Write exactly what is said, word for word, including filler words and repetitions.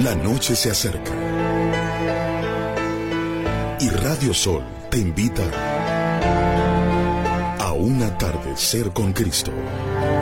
La noche se acerca y Radio Sol te invita a un atardecer con Cristo.